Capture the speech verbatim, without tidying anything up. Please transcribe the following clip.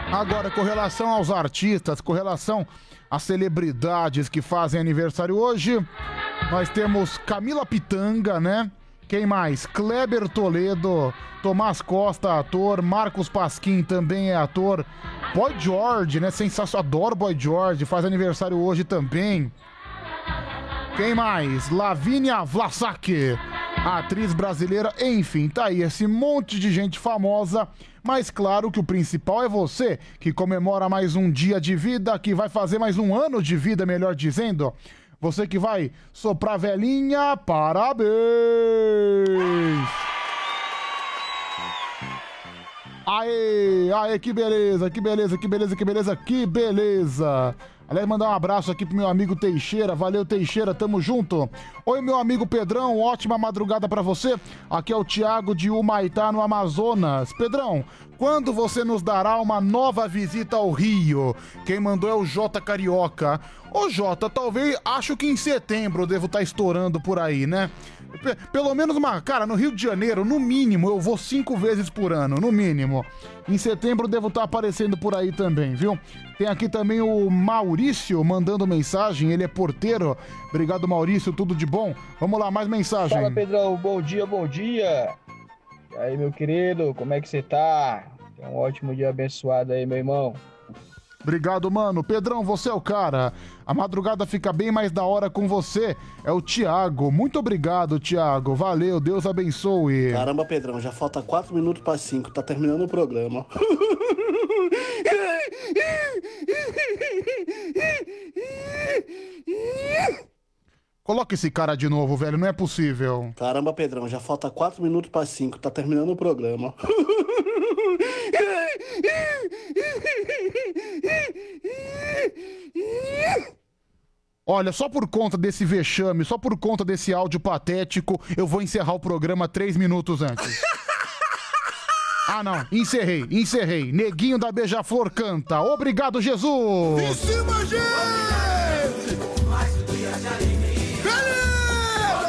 Agora, com relação aos artistas, com relação às celebridades que fazem aniversário hoje, nós temos Camila Pitanga, né? Quem mais? Kleber Toledo, Tomás Costa, ator, Marcos Pasquim também é ator, Boy George, né? Sensacional, adoro Boy George, faz aniversário hoje também. Quem mais? Lavínia Vlasak, atriz brasileira, enfim, tá aí esse monte de gente famosa, mas claro que o principal é você, que comemora mais um dia de vida, que vai fazer mais um ano de vida, melhor dizendo. Você que vai soprar velhinha, parabéns! Aê, aê, que beleza, que beleza, que beleza, que beleza, que beleza! Aliás, mandar um abraço aqui pro meu amigo Teixeira. Valeu, Teixeira, tamo junto. Oi, meu amigo Pedrão, ótima madrugada pra você. Aqui é o Thiago de Humaitá, no Amazonas. Pedrão, quando você nos dará uma nova visita ao Rio? Quem mandou é o Jota Carioca. Ô, Jota, talvez, acho que em setembro eu devo estar estourando por aí, né? P- pelo menos uma... Cara, no Rio de Janeiro, no mínimo, eu vou cinco vezes por ano, no mínimo. Em setembro eu devo estar aparecendo por aí também, viu? Tem aqui também o Maurício mandando mensagem, ele é porteiro. Obrigado, Maurício, tudo de bom? Vamos lá, mais mensagem. Fala, Pedrão, bom dia, bom dia. E aí, meu querido, como é que você tá? Tem um ótimo dia abençoado aí, meu irmão. Obrigado, mano. Pedrão, você é o cara. A madrugada fica bem mais da hora com você. É o Thiago. Muito obrigado, Thiago. Valeu, Deus abençoe. Caramba, Pedrão, já falta quatro minutos para cinco. Tá terminando o programa. Coloca esse cara de novo, velho. Não é possível. Caramba, Pedrão, já falta quatro minutos para cinco. Tá terminando o programa. Olha, só por conta desse vexame, só por conta desse áudio patético, eu vou encerrar o programa três minutos antes. Ah, não. Encerrei, encerrei. Neguinho da Beija-Flor canta. Obrigado, Jesus! Em cima, gente! Mais um dia de alegria.